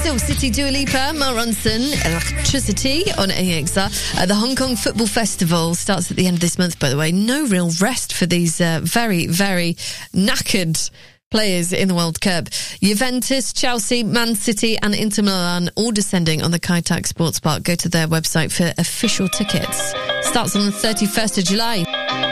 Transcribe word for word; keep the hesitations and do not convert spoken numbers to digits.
Silk City, Dua Lipa, Mark Ronson, Electricity on A X R. Uh, the Hong Kong Football Festival starts at the end of this month, by the way. No real rest for these uh, very, very knackered players in the World Cup. Juventus, Chelsea, Man City and Inter Milan all descending on the Kai Tak Sports Park. Go to their website for official tickets. Starts on the thirty-first of July.